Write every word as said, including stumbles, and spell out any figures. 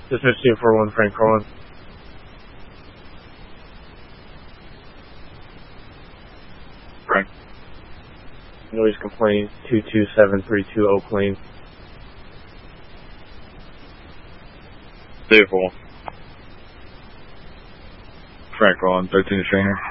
Dismiss two four one, Frank Corwin. Frank. Noise complaint two two seven three two Oak Lane. Vehicle. Frank Corwin, thirteen Stringer.